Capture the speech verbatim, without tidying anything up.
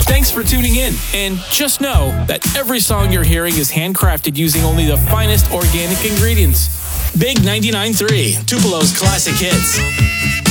Thanks for tuning in, and just know that every song you're hearing is handcrafted using only the finest organic ingredients. Big ninety-nine point three, Tupelo's classic hits.